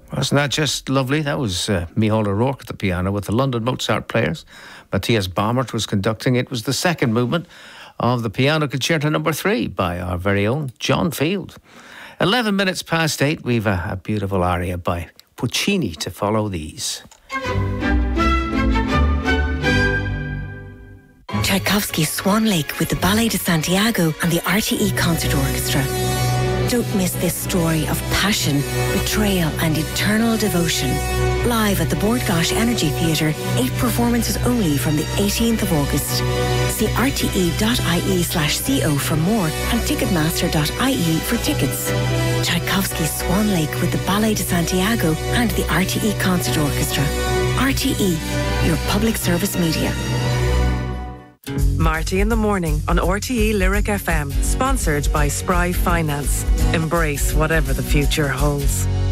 Wasn't that just lovely? That was Micheál O'Rourke at the piano with the London Mozart players. Matthias Baumert was conducting. It was the second movement of the Piano Concerto No. 3 by our very own John Field. 11 minutes past 8, we've a beautiful aria by Puccini to follow these. Tchaikovsky's Swan Lake with the Ballet de Santiago and the RTE Concert Orchestra. Don't miss this story of passion, betrayal and eternal devotion. Live at the Bord Gáis Energy Theatre, 8 performances only from the 18th of August. See rte.ie/co for more and ticketmaster.ie for tickets. Tchaikovsky's Swan Lake with the Ballet de Santiago and the RTE Concert Orchestra. RTE, your public service media. Marty in the Morning on RTE Lyric FM, sponsored by Spry Finance. Embrace whatever the future holds.